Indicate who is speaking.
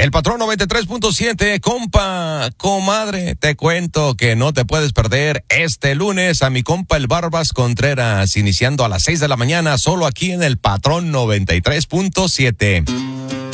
Speaker 1: El Patrón 93.7, compa, comadre, te cuento que no te puedes perder este lunes a mi compa el Barbas Contreras, iniciando a las 6 de la mañana, solo aquí en el Patrón 93.7.